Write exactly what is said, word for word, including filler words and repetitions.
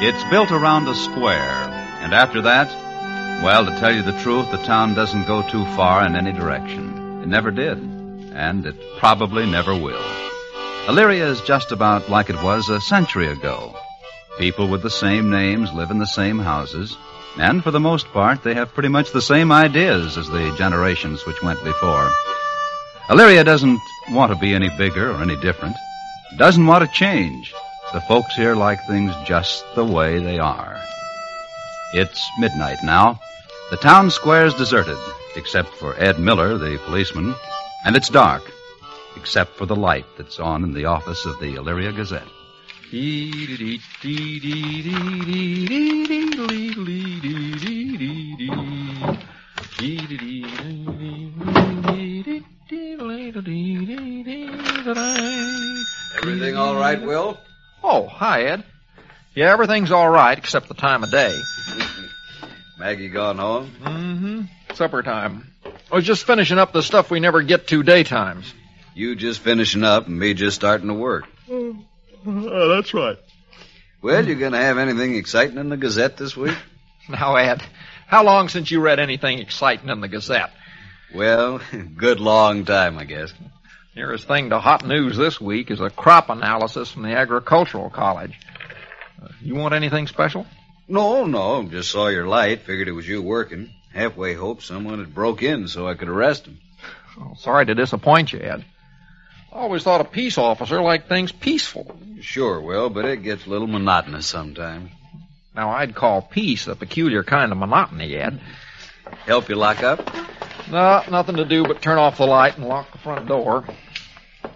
It's built around a square, and after that, well, to tell you the truth, the town doesn't go too far in any direction. It never did, and it probably never will. Elyria is just about like it was a century ago. People with the same names live in the same houses, and for the most part, they have pretty much the same ideas as the generations which went before. Elyria doesn't want to be any bigger or any different. Doesn't want to change. The folks here like things just the way they are. It's midnight now. The town square's deserted, except for Ed Miller, the policeman, and it's dark, except for the light that's on in the office of the Elyria Gazette. Everything all right, Will? Oh, hi, Ed. Yeah, everything's all right except the time of day. Maggie gone home? Mm-hmm. Supper time. I was just finishing up the stuff we never get to daytimes. You just finishing up and me just starting to work. Oh, uh, that's right. Well, you going to have anything exciting in the Gazette this week? Now, Ed, how long since you read anything exciting in the Gazette? Well, good long time, I guess. Nearest thing to hot news this week is a crop analysis from the Agricultural College. Uh, you want anything special? No, no, just saw your light, figured it was you working. Halfway hoped someone had broke in so I could arrest him. Oh, sorry to disappoint you, Ed. I always thought a peace officer liked things peaceful. Sure, Will, but it gets a little monotonous sometimes. Now, I'd call peace a peculiar kind of monotony, Ed. Help you lock up? No, nothing to do but turn off the light and lock the front door.